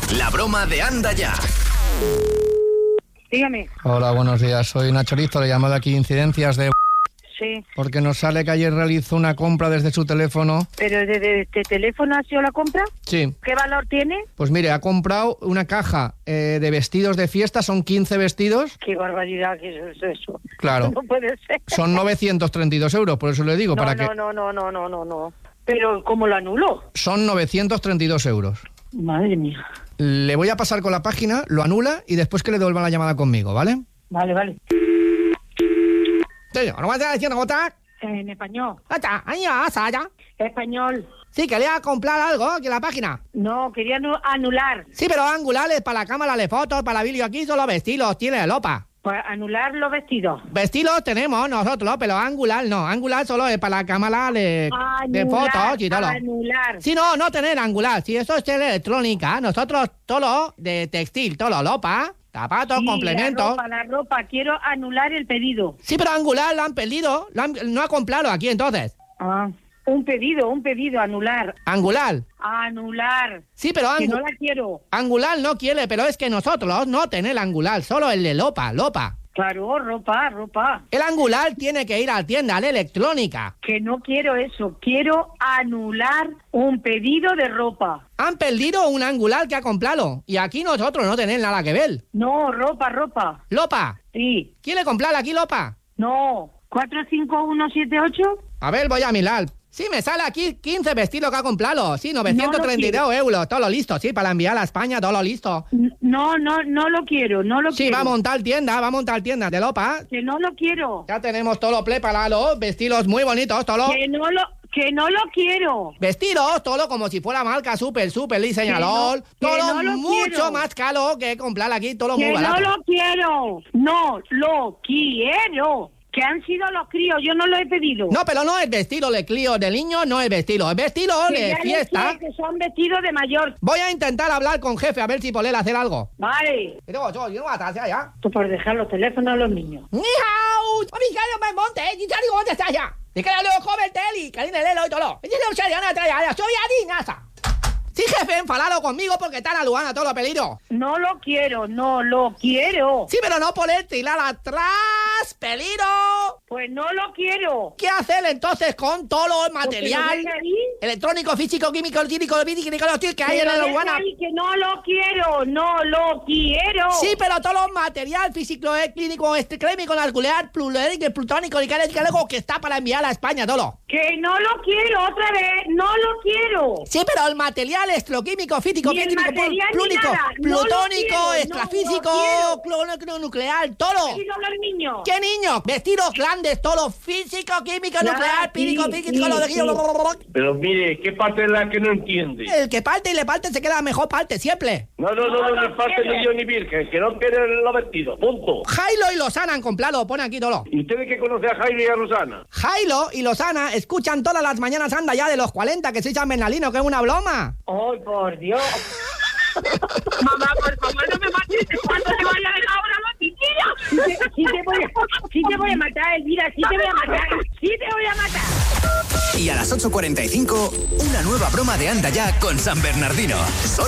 La broma de Anda Ya. Dígame. Hola, buenos días. Soy Nacho Listo, le llamo de aquí Incidencias de... Sí. Porque nos sale que ayer realizó una compra desde su teléfono. ¿Pero desde este teléfono ha sido la compra? Sí. ¿Qué valor tiene? Pues mire, ha comprado una caja de vestidos de fiesta, son 15 vestidos. Qué barbaridad que es eso. Claro. No puede ser. Son 932 euros, por eso le digo. No, para no, que... no. Pero, ¿cómo lo anuló? Son 932 euros. Madre mía. Le voy a pasar con la página, lo anula y después que le devuelvan la llamada conmigo, ¿vale? Vale. Sí, ¿no vas a decir nota? En español. Español. Sí, quería comprar algo aquí en la página. No, quería anular. Sí, pero angulares para la cámara de fotos, para vídeo, aquí solo vestidos, tiene Lopa. Pues anular los vestidos. Vestidos tenemos nosotros, pero angular no. Angular solo es para la cámara de fotos y todo. Anular. Sí, no tener angular. Si eso es electrónica, nosotros todo de textil, todo Lopa. Zapatos, sí, complementos. La ropa, quiero anular el pedido. Sí, pero angular lo han pedido, no ha comprado aquí entonces. Un pedido, anular. Angular. Anular. Sí, pero que no la quiero. Angular no quiere, pero es que nosotros no tenemos angular, solo el de Lopa. Claro, ropa. El angular tiene que ir a la tienda de electrónica. Que no quiero eso, quiero anular un pedido de ropa. Han perdido un angular que ha comprado y aquí nosotros no tenemos nada que ver. No, ropa. ¿Lopa? Sí. ¿Quiere comprar aquí Lopa? No. 45178. A ver, voy a mirar. Sí, me sale aquí 15 vestidos que ha comprado. Sí, 932 euros. Todo lo listo, sí, para enviar a España, todo lo listo. No lo quiero, Sí, va a montar tienda de Lopa. Que no lo quiero. Ya tenemos todo preparado, vestidos muy bonitos, todo. Que no lo quiero. Vestidos, todo como si fuera marca súper diseñador. Todo mucho más caro que comprar aquí, todo muy barato. Que no lo quiero. No lo quiero. Que han sido los críos, yo no lo he pedido. No, pero no es vestido de crío de niño, no es vestido de fiesta. Que son vestidos de mayor. Voy a intentar hablar con jefe a ver si poder hacer algo. Vale. Pero yo no voy a estar allá. Tú por dejar los teléfonos a los niños. ¡Ni hao! ¡Amiga, no me monte! ¡Ni te digo dónde está allá! ¡Ni que luego come el teli! ¡Que le lo y todo! ¡Y no se le van a traer allá! ¡Soy adinasa! Sí, jefe, enfadado conmigo porque están alugando todo lo peligro. No lo quiero. Sí, pero no poder tirar atrás, peligro. Pues no lo quiero. ¿Qué hacer entonces con todo el material electrónico, físico, químico, lírico, que hay en la aduana? Que no lo quiero. Sí, pero todo el material físico, clínico, químico, nuclear, plutónico, algo que está para enviar a España, todo. Que no lo quiero, otra vez, no lo quiero. Sí, pero el material electroquímico, físico, químico, plúnico, plutónico, extrafísico, nuclear, todo. ¿Qué niño? Vestidos grandes, todo físico, químico, nuclear, físico, lo de... Pero mire, ¿qué parte es la que no entiende? El que parte y le parte se queda la mejor parte, siempre. No parte ni yo ni virgen, que no quieren los vestidos, punto. Jailo y Lozana han comprado, pone aquí todo. ¿Y ustedes que conocen a Jailo y a Rosana? Jailo y Lozana escuchan todas las mañanas Anda Ya de los 40 que se echan Bernalino, que es una broma. ¡Ay, por Dios! Mamá, por favor, no me mates. ¿Cuándo te vaya a dejar ahora la chiquilla? Sí te voy a matar, Elvira. Sí te voy a matar. Y a las 8:45, una nueva broma de Anda Ya con San Bernardino.